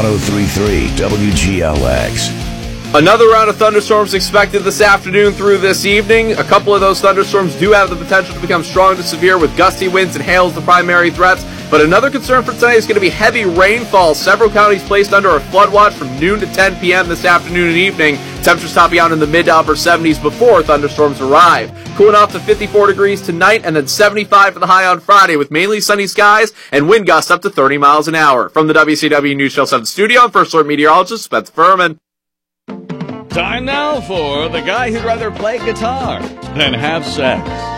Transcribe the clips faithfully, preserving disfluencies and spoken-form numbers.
oh three point three W G L X. Another round of thunderstorms expected this afternoon through this evening. A couple of those thunderstorms do have the potential to become strong to severe, with gusty winds and hail as the primary threats. But another concern for tonight is going to be heavy rainfall. Several counties placed under a flood watch from noon to ten p.m. this afternoon and evening. Temperatures topping out in the mid to upper seventies before thunderstorms arrive. Cooling off to fifty-four degrees tonight and then seventy-five for the high on Friday, with mainly sunny skies and wind gusts up to thirty miles an hour. From the W C W News Channel seven studio, I'm First Alert meteorologist Spencer Furman. Time now for the guy who'd rather play guitar than have sex.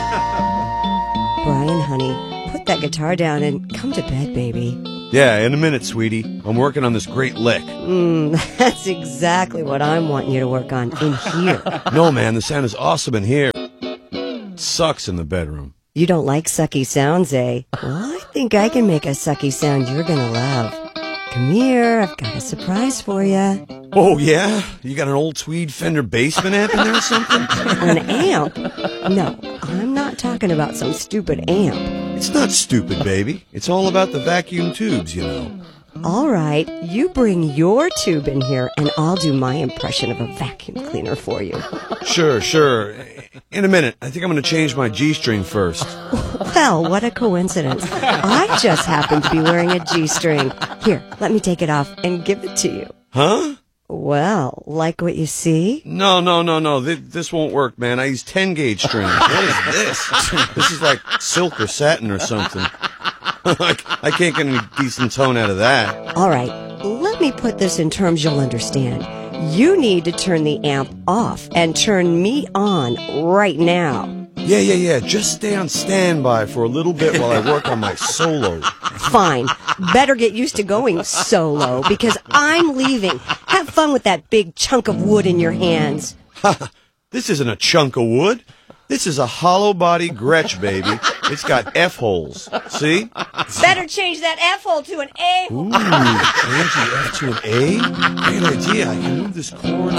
Brian, honey, put that guitar down and come to bed, baby. Yeah, in a minute, sweetie. I'm working on this great lick. Mm, that's exactly what I'm wanting you to work on in here. No, man, the sound is awesome in here. It sucks in the bedroom. You don't like sucky sounds, eh? Well, I think I can make a sucky sound you're gonna love. Come here, I've got a surprise for you. Oh, yeah? You got an old tweed Fender Bassman amp in there or something? An amp? No, I'm not talking about some stupid amp. It's not stupid, baby. It's all about the vacuum tubes, you know. All right, you bring your tube in here, and I'll do my impression of a vacuum cleaner for you. Sure, sure. In a minute. I think I'm going to change my G-string first. Well, what a coincidence. I just happen to be wearing a G-string. Here, let me take it off and give it to you. Huh? Well, like what you see? No, no, no, no. Th- this won't work, man. I use ten-gauge strings. What is this? This is like silk or satin or something. I, I can't get any decent tone out of that. All right, let me put this in terms you'll understand. You need to turn the amp off and turn me on right now. Yeah, yeah, yeah. Just stay on standby for a little bit while I work on my solo. Fine. Better get used to going solo, because I'm leaving. Have fun with that big chunk of wood in your hands. Ha! This isn't a chunk of wood. This is a hollow body Gretsch, baby. It's got F-holes. See? Better change that F-hole to an A. Ooh, change the F to an A? Great idea. I can move this chord.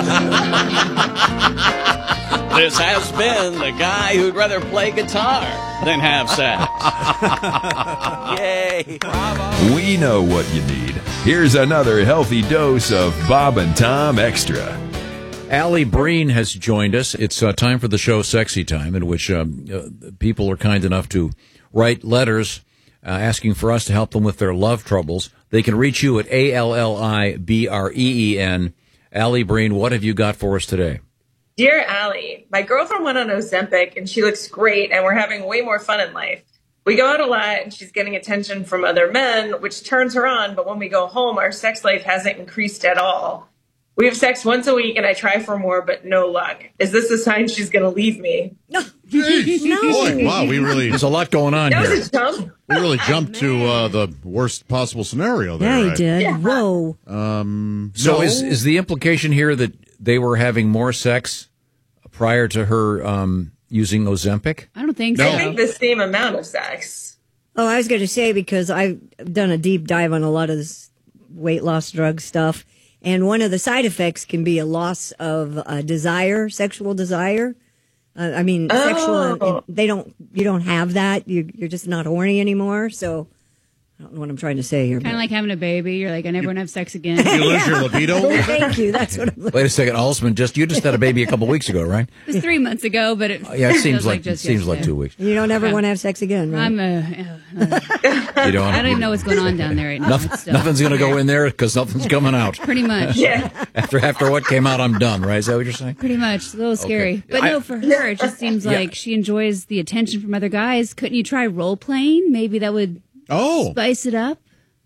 This has been the guy who'd rather play guitar than have sex. Yay! We know what you need. Here's another healthy dose of Bob and Tom Extra. Allie Breen has joined us. It's uh, time for the show Sexy Time, in which um, uh, people are kind enough to write letters uh, asking for us to help them with their love troubles. They can reach you at A L L I B R E E N. Allie Breen, what have you got for us today? Dear Allie, my girlfriend went on Ozempic and she looks great and we're having way more fun in life. We go out a lot and she's getting attention from other men, which turns her on, but when we go home, our sex life hasn't increased at all. We have sex once a week and I try for more, but no luck. Is this a sign she's going to leave me? No. no. Boy, wow, we really... There's a lot going on that here. Was a jump. We really jumped to uh, the worst possible scenario there, Yeah, you right? did. Yeah. Whoa. Um, So no. is, is the implication here that they were having more sex prior to her um, using Ozempic? I don't think No. so. I think the same amount of sex. Oh, I was going to say, because I've done a deep dive on a lot of this weight loss drug stuff, and one of the side effects can be a loss of uh, desire, sexual desire. Uh, I mean, Oh. sexual. They don't. You don't have that. You, you're just not horny anymore. So I don't know what I'm trying to say here. Kind of like having a baby. You're like, I never want to have sex again. You lose your libido? Thank you. That's what I'm. Wait a second, Alsman, just you just had a baby a couple weeks ago, right? It was three months ago, but it, Uh, yeah, it seems feels like, it just seems like yesterday. two weeks. You don't ever want to have sex again, right? I'm uh, uh, You don't. I don't even know what's going on down there right now. Nothing, It's, uh, nothing's going to go in there because nothing's coming out. Pretty much. Yeah. After after what came out, I'm done. Right? Is that what you're saying? Pretty much. It's a little scary. Okay. But I- no, for her, it just seems Yeah. like she enjoys the attention from other guys. Couldn't you try role playing? Maybe that would Oh, spice it up.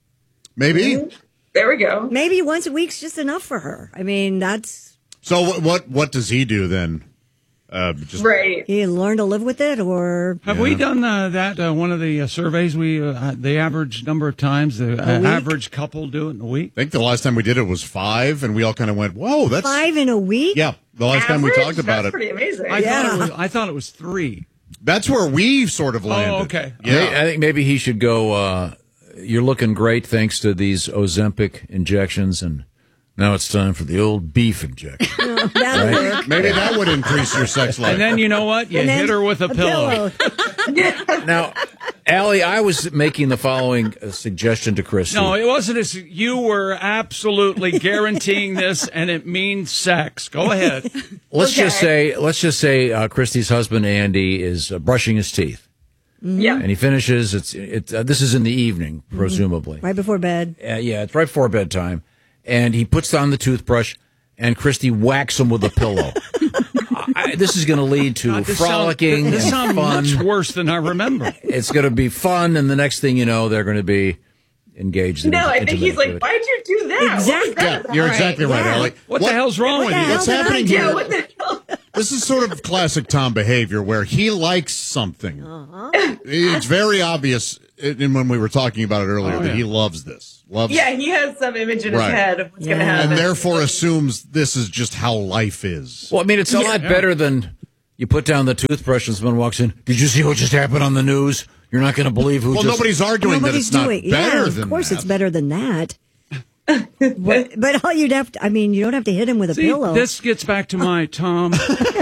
maybe. There we go. Maybe once a week's just enough for her. I mean, that's So what, what what does he do then? Uh, just Right. you learn to live with it, or Have we done uh, that? Uh, one of the uh, surveys, we uh, the average number of times the uh, week? average couple do it in a week. I think the last time we did it was five, and we all kind of went, "Whoa, that's five in a week? yeah." The last time we Average? talked about That's it, pretty amazing. I Yeah. thought it was. I thought it was three. that's where we sort of landed. Oh, okay. May- Yeah. I think maybe he should go. Uh, you're looking great thanks to these Ozempic injections, and now it's time for the old beef injection. No, that'll Right. work. Maybe that would increase your sex life. And then you know what? You And then hit her with a, a pillow. Now, Allie, I was making the following uh, suggestion to Christy. No, it wasn't. As, you were absolutely guaranteeing this, and it means sex. Go ahead. Let's Okay. just say, let's just say, uh, Christy's husband Andy is uh, brushing his teeth, Yeah. and he finishes. It's it's uh, this is in the evening, presumably. Right before bed. Uh, yeah, it's right before bedtime, and he puts down the toothbrush, and Christy whacks him with a pillow. I, this is going to lead to God, this frolicking sound, this and sounds fun. much worse than I remember. It's going to be fun, and the next thing you know, they're going to be engaged. In No, I think intimate he's like, activity. why'd you do that? What was Exactly. that Yeah, you're about? exactly right, Yeah. Allie. What, the hell's wrong What with the you? hell What's did I happening do? Yeah, here? what the hell? This is sort of classic Tom behavior where he likes something. Uh-huh. It's very obvious in when we were talking about it earlier Oh, that yeah. he loves this. Loves Yeah, he has some image in Right. his head of what's going to Yeah. happen. and therefore assumes this is just how life is. Well, I mean, it's a lot better than you put down the toothbrush and someone walks in. Did you see what just happened on the news? You're not going to believe who Well, just... nobody's arguing Nobody's that it's doing. not better yeah, of than course that. it's better than that. but, but all you'd have to, I mean, you don't have to hit him with a See, pillow. this gets back to my Tom.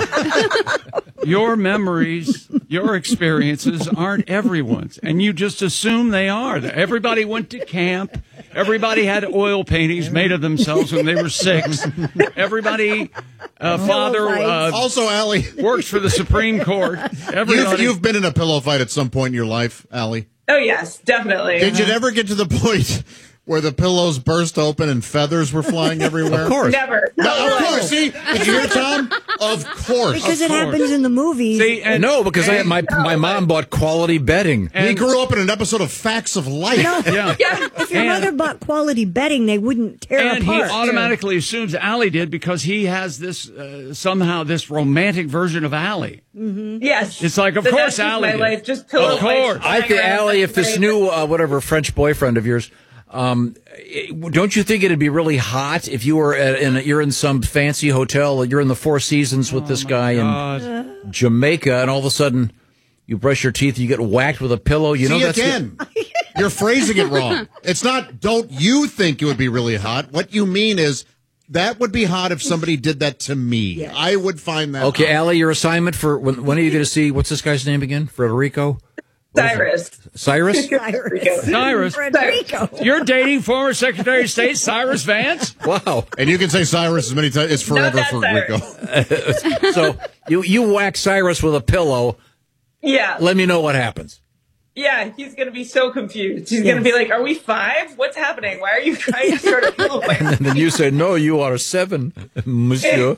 Your memories, your experiences aren't everyone's, and you just assume they are. Everybody went to camp. Everybody had oil paintings made of themselves when they were six. Everybody, uh, father uh, Also, Allie, works for the Supreme Court. you've, Everybody. you've been in a pillow fight at some point in your life, Allie. Oh, yes, definitely. Did you ever get to the point where the pillows burst open and feathers were flying everywhere? Of course. Never. No, of course. See, did you hear Tom? Of course. because Of it course. happens in the movies. See, and, No, because I, my my mom bought quality bedding. He grew up in an episode of Facts of Life. no, yeah. if your And- mother bought quality bedding, they wouldn't tear And he apart. automatically assumes Allie did because he has this uh, somehow this romantic version of Allie. Yes. It's like, of But course, that's just Allie my did. life, just pillow Of course. fights. I think, Allie, if this new uh, whatever French boyfriend of yours, um, it- don't you think it'd be really hot if you were at, in a, you're in some fancy hotel, you're in the Four Seasons with this guy God. in Jamaica, and all of a sudden you brush your teeth, you get whacked with a pillow. You know See, that's the- again, you're phrasing it wrong. It's not, don't you think it would be really hot? What you mean is, that would be hot if somebody did that to me. Yes. I would find that Okay, hot. Allie, your assignment for when, when are you going to see what's this guy's name again? Federico? Cyrus. Cyrus? Cyrus. Cyrus. Federico. You're dating former Secretary of State Cyrus Vance? Wow. And you can say Cyrus as many times. It's forever that for Cyrus. Rico. So you you whack Cyrus with a pillow. Yeah. Let me know what happens. Yeah, he's going to be so confused. He's going to be like, are we five? What's happening? Why are you trying to start a pillow fight? And then you say, no, you are seven, monsieur.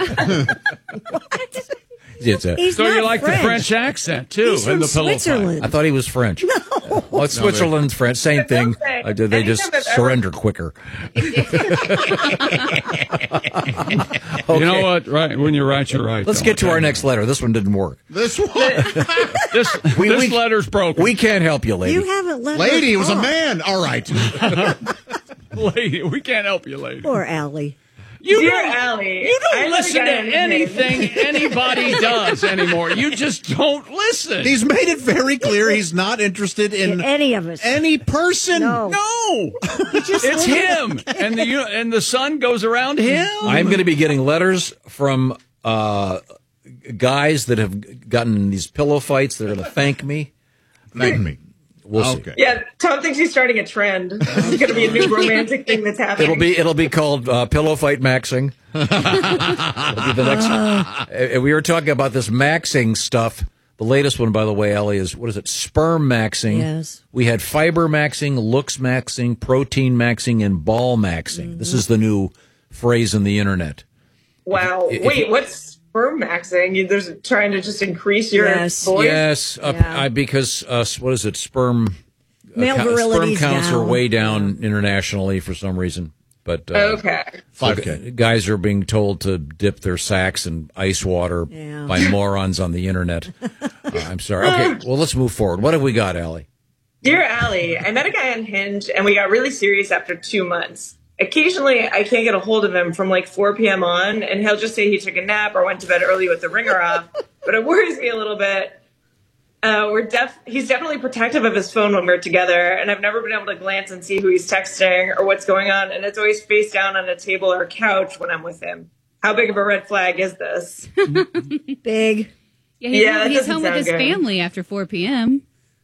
It's a, He's So not you like French. the French accent, too, He's in from the pillow fight. Switzerland. I thought he was French. No. Well, it's Switzerland, French, same thing. Okay. Uh, they just Anytime I've ever- surrender quicker. You know what? Right, when you're right, you're right. Let's though. get to our next letter. This one didn't work. This one. This, We- this we- letter's broken. We can't help you, lady. You haven't let Lady, her it was a talk. man. All right. lady, we can't help you, lady. Poor Allie. You Dear don't, Allie, you don't I let a listen guy to on his anything name. anybody does anymore. You just don't listen. He's made it very clear he's not interested in Any of us. any person. No. No, it's him, and the you know, and the sun goes around him. I'm going to be getting letters from uh, guys that have gotten in these pillow fights. They're going to thank me. Thank me. We'll see. Okay. Yeah, Tom thinks he's starting a trend. This is going to be a new romantic thing that's happening. It'll be it'll be called uh, pillow fight maxing. It'll be the next. Uh, we were talking about this maxing stuff. The latest one, by the way, Ellie, is what is it? Sperm maxing. Yes. We had fiber maxing, looks maxing, protein maxing, and ball maxing. Mm-hmm. This is the new phrase in the internet. Wow. If- if- Wait, what's sperm maxing? You- There's trying to just increase your Yes. voice? Yes, uh, Yeah. I, because uh, what is it? Sperm. uh, Male co- sperm virility's counts are down. way down internationally for some reason. But uh, Okay. five so K. gu- guys are being told to dip their sacks in ice water Yeah. by morons on the internet. Uh, I'm sorry. Okay, well, let's move forward. What have we got, Allie? Dear Allie, I met a guy on Hinge and we got really serious after two months. Occasionally, I can't get a hold of him from like four p.m. on, and he'll just say he took a nap or went to bed early with the ringer off. But it worries me a little bit. Uh, we're def- he's definitely protective of his phone when we're together, and I've never been able to glance and see who he's texting or what's going on, and it's always face down on a table or couch when I'm with him. How big of a red flag is this? Big. Yeah, he's, Yeah, that he's doesn't home with sound his good. family after four p.m.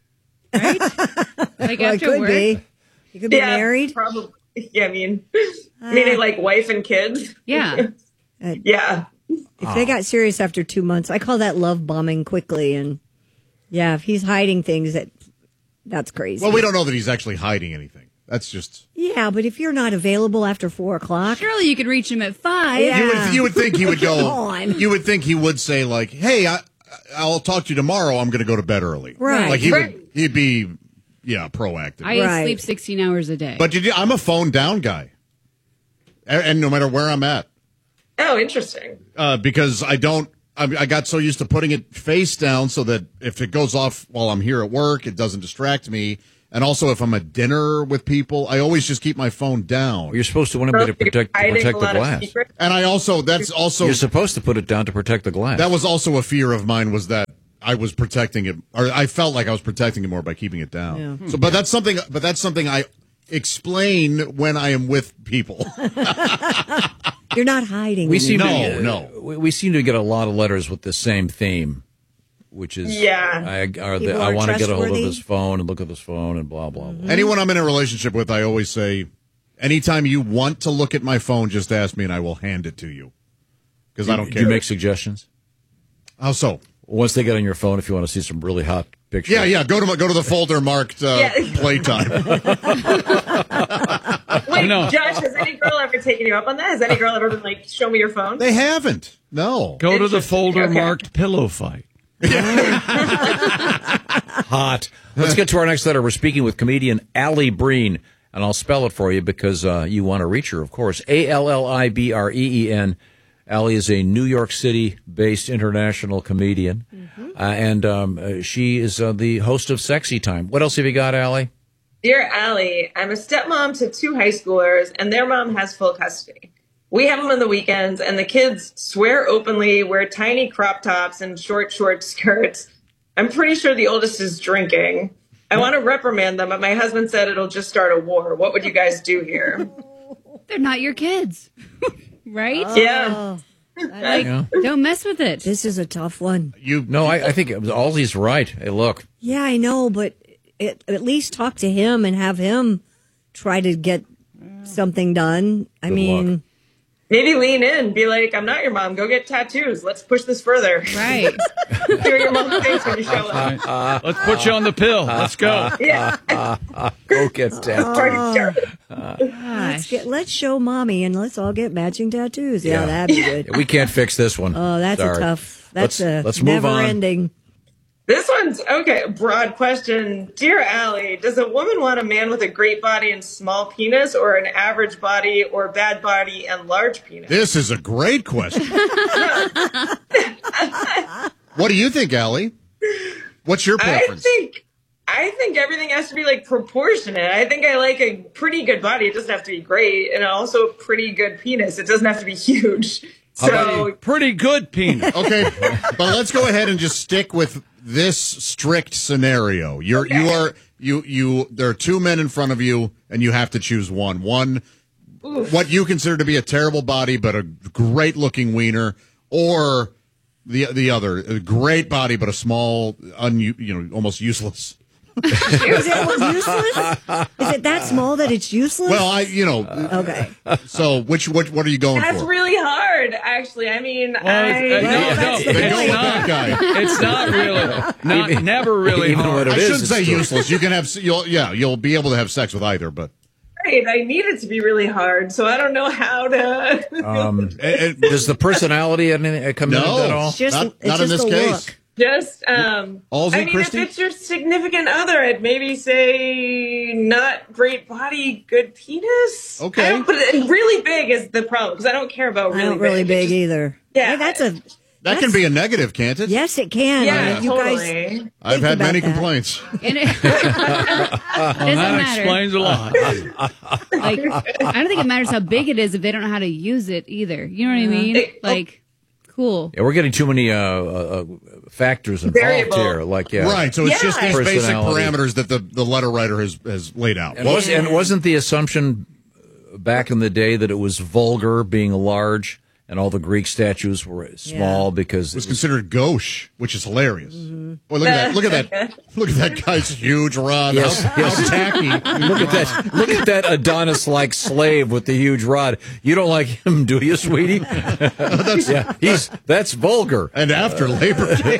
Right? Like Well, it after could work. be. You could be Yeah, married. Probably. Yeah, I mean, meaning like wife and kids. Yeah. Uh, Yeah. If they got serious after two months, I call that love bombing quickly. And yeah, if he's hiding things, that that's crazy. Well, we don't know that he's actually hiding anything. That's just. Yeah, but if you're not available after four o'clock, Surely you could reach him at five. Yeah. You would you would think he would go. Come on. You would think he would say like, "Hey, I, I'll talk to you tomorrow. I'm going to go to bed early." Right. Like he Right. would. He'd be, yeah, proactive. I Right. sleep sixteen hours a day. But did you, I'm a phone down guy, and, and no matter where I'm at, Oh, interesting. uh, because I don't. I, I got so used to putting it face down so that if it goes off while I'm here at work, it doesn't distract me. And also, if I'm at dinner with people, I always just keep my phone down. You're supposed to want to be to protect, to Hiding protect a the lot of glass. secrets. And I also, that's also, You're supposed to put it down to protect the glass. that was also a fear of mine, was that I was protecting it, or I felt like I was protecting it more by keeping it down. Yeah. So, but that's something, but that's something I explain when I am with people. you're not hiding. we anything. seem No, to, no. We, we seem to get a lot of letters with the same theme, which is Yeah. I, are the, People I are want to get a hold of trustworthy. his phone and look at his phone and blah blah blah. Anyone I'm in a relationship with, I always say, anytime you want to look at my phone, just ask me and I will hand it to you. Because I don't Do care. you make suggestions? How so? Once they get on your phone, if you want to see some really hot pictures. Yeah, yeah. Go to my, go to the folder marked uh, Yeah. playtime. Wait, No. Josh, has any girl ever taken you up on that? Has any girl ever been like, show me your phone? They haven't. No. Go to the Interesting. folder Okay. marked pillow fight. Hot. Let's get to our next letter. We're speaking with comedian Allie Breen, and I'll spell it for you because uh, you want to reach her, of course. A L L I B R E E N. Allie is a New York City-based international comedian, Mm-hmm. uh, and um, uh, she is uh, the host of Sexy Time. What else have you got, Allie? Dear Allie, I'm a stepmom to two high schoolers, and their mom has full custody. We have them on the weekends, and the kids swear openly, wear tiny crop tops and short, short skirts. I'm pretty sure the oldest is drinking. I want to reprimand them, but my husband said it'll just start a war. What would you guys do here? They're not your kids. Right? Yeah. Like, Yeah. don't mess with it. This is a tough one. You No, I, I think Alzie's right. Hey, look. Yeah, I know, but it, at least talk to him and have him try to get something done. I Good mean, luck. Maybe lean in, be like, I'm not your mom. Go get tattoos. Let's push this further. Right. Hear your mom face when you show up. Right. Let's put you on the pill. Let's go. Yeah. Go get that. Party started. let's, Gosh. get, let's show mommy and let's all get matching tattoos. Yeah, Yeah. that'd be good. We can't fix this one. Oh, that's Sorry. a tough. That's let's, a let's move never on. ending. This one's okay. Broad question. Dear Allie, does a woman want a man with a great body and small penis, or an average body or bad body and large penis? This is a great question. What do you think, Allie? What's your I preference? think I think everything has to be like proportionate. I think I like a pretty good body. It doesn't have to be great, and also a pretty good penis. It doesn't have to be huge. So Pretty good penis. Okay, but let's go ahead and just stick with this strict scenario. You're you are you you there are two men in front of you and you have to choose one. One what you consider to be a terrible body but a great looking wiener, or the the other, a great body but a small un, you know almost useless. Is it almost useless? Is it that small that it's useless? Well, I you know okay. So which what what are you going that's for? really hard, actually. I mean, Well, I uh, no, Well, no, that's the it's Then go with not. that guy. It's not really. Not never really even hard. when I it is, shouldn't it's say true. useless. You can have you'll yeah you'll be able to have sex with either, but right. I need it to be really hard, so I don't know how to. Um, it, it- does the personality anything come No. in at all? It's just, Not- it's not in just this a case. look. Just, um, Allsy, I mean, Christy? if it's your significant other, I'd maybe say not great body, good penis. Okay. I don't, but it- really big is the problem because I don't care about I really don't really big. big It's just- either. Yeah. Hey, that's a that that's- can be a negative, can't it? yes, it can. Yeah, I mean, you guys. totally. I've think had about many that. complaints. And it, it doesn't That matter. explains a lot. Like, I don't think it matters how big it is if they don't know how to use it either. You know what I mean? It- Like, cool. Yeah, we're getting too many uh, uh, factors involved Variable. here. Like, yeah, Right, so it's Yeah. just these basic Personality. parameters that the, the letter writer has, has laid out. And, was, and wasn't the assumption back in the day that it was vulgar being large and all the Greek statues were small Yeah. because It was considered gauche, which is hilarious. Mm-hmm. Boy, look at that! Look at that! Look at that guy's huge rod. Yes, how, yes. how tacky! Look at that! Look at that Adonis-like slave with the huge rod. You don't like him, do you, sweetie? yeah, he's that's vulgar. And after Labor Day,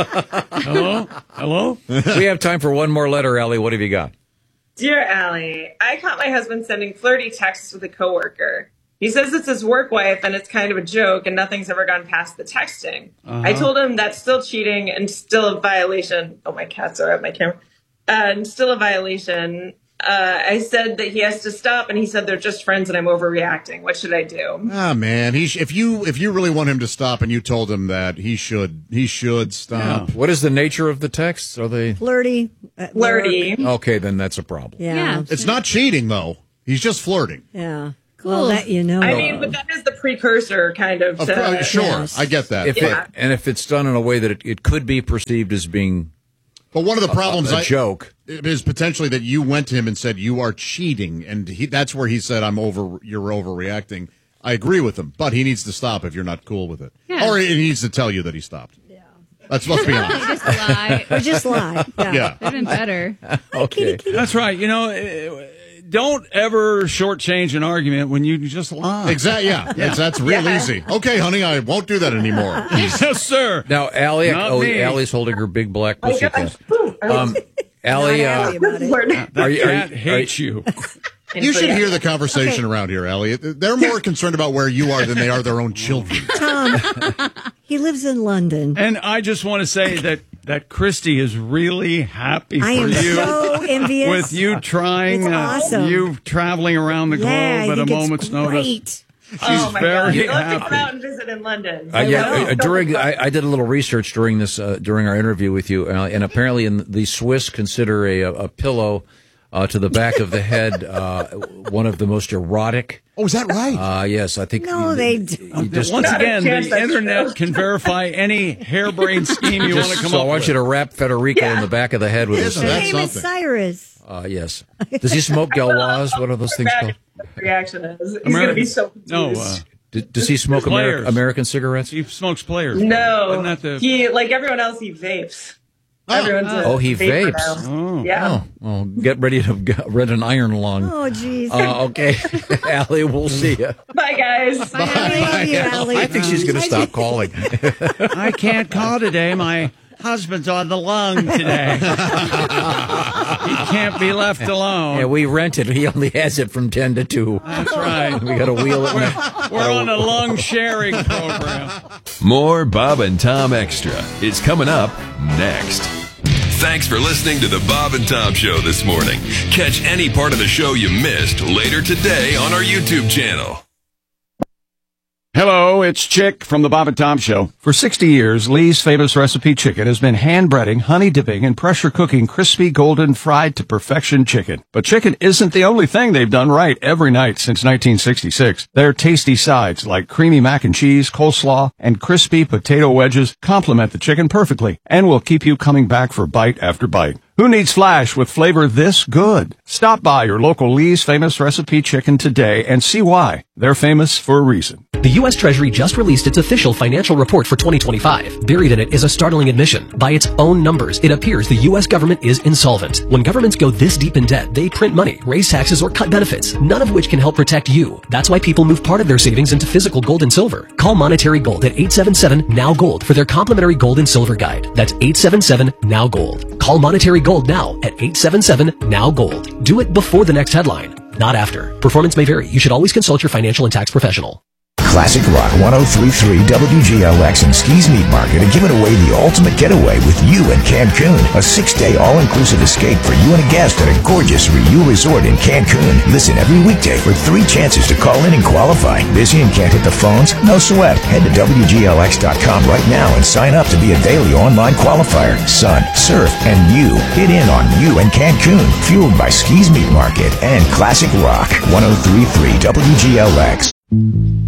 Hello? Hello? We have time for one more letter, Allie. What have you got? Dear Allie, I caught my husband sending flirty texts with a coworker. He says it's his work wife and it's kind of a joke and nothing's ever gone past the texting. Uh-huh. I told him that's still cheating and still a violation. Oh, my cats are at my camera. Uh, and still a violation. Uh, I said that he has to stop and he said they're just friends and I'm overreacting. What should I do? ah man, he sh- if you if you really want him to stop and you told him that, he should he should stop. What is the nature of the texts? Are they Flirty. at Flirty. work. okay? Then that's a problem. Yeah. Yeah. It's not cheating though. He's just flirting. Yeah. Cool. Well, that you know. I mean, but that is the precursor kind of Of to... course, sure, yes. I get that. If Yeah. it, and if it's done in a way that it, it could be perceived as being But one of the problems a I, joke. is potentially that you went to him and said you are cheating, and he, that's where he said, "I'm over. You're overreacting." I agree with him, but he needs to stop if you're not cool with it, Yeah. or he needs to tell you that he stopped. Yeah, let's let's be honest. Just lie. Or just lie. Yeah. Yeah. Could have been better. okay. That's right. You know, eh, don't ever shortchange an argument when you just lie. Exactly. Yeah, That's, that's real Yeah. easy. Okay, honey, I won't do that anymore. Yes, sir. Now, Allie, Not oh, me. Allie's holding her big black pussy Oh, cat. gosh. Um, Allie, Not uh, happy about it. Word. The Are you- are cat you- hates you. You should hear the conversation around here, Elliot. They're more concerned about where you are than they are their own children. Tom, he lives in London. And I just want to say that, that Christy is really happy I for am you. so envious. With you trying, It's uh, awesome. you traveling around the globe yeah, I at a think it's moment's notice. great. She's Oh my very God. You'll have to happy. come out and visit in London. Uh, yeah, I will. uh, during I, I did a little research during this uh, during our interview with you, uh, and apparently, in the Swiss consider a a pillow uh, to the back of the head uh, one of the most erotic. Oh, is that right? Uh, yes, I think. No, you- they you don't. just- Once Not a again, chance the that's internet true. can verify any harebrained scheme you want to come so up I want with. you to wrap Federico in Yeah. the back of the head with his. Isn't that His name is something? Cyrus. Uh, yes. Does he smoke Gauloise? What are those things called? Reaction is. He's American- going to be so No, confused. uh, D- Does he smoke Ameri- Players. American cigarettes? he smokes players. No, Isn't that the... he like everyone else. He vapes. Everyone's a Oh, he vaper vapes. now. Oh. Yeah. Oh, well, get ready to get red an iron lung. Oh, jeez. Uh, okay, Allie, we'll see you. Bye, guys. I love you, Allie. I think she's going to stop calling. I can't call today. My husband's on the lung today. He can't be left alone. Yeah, we rent it. He only has it from ten to two. That's right. We got to wheel it. in. We're on a lung sharing program. More Bob and Tom Extra is coming up next. Thanks for listening to the Bob and Tom Show this morning. Catch any part of the show you missed later today on our YouTube channel. Hello, it's Chick from the Bob and Tom Show. For sixty years, Lee's Famous Recipe Chicken has been hand-breading, honey dipping, and pressure cooking crispy, golden, fried to perfection chicken. But chicken isn't the only thing they've done right every night since nineteen sixty-six. Their tasty sides, like creamy mac and cheese, coleslaw, and crispy potato wedges, complement the chicken perfectly and will keep you coming back for bite after bite. Who needs flash with flavor this good? Stop by your local Lee's Famous Recipe Chicken today and see why. They're famous for a reason. The U S Treasury just released its official financial report for twenty twenty-five. Buried in it is a startling admission. By its own numbers, it appears the U S government is insolvent. When governments go this deep in debt, they print money, raise taxes, or cut benefits, none of which can help protect you. That's why people move part of their savings into physical gold and silver. Call Monetary Gold at eight seven seven, N O W, GOLD for their complimentary gold and silver guide. That's eight seven seven, N O W, GOLD. Call Monetary Gold now at eight seven seven, N O W, GOLD. Do it before the next headline, not after. Performance may vary. You should always consult your financial and tax professional. Classic Rock one oh three point three W G L X and Ski's Meat Market are giving away the ultimate getaway with you in Cancun. A six-day all-inclusive escape for you and a guest at a gorgeous Riu resort in Cancun. Listen every weekday for three chances to call in and qualify. Busy and can't hit the phones? No sweat. Head to W G L X dot com right now and sign up to be a daily online qualifier. Sun, surf, and you. Get in on you in Cancun. Fueled by Ski's Meat Market and Classic Rock one oh three point three W G L X.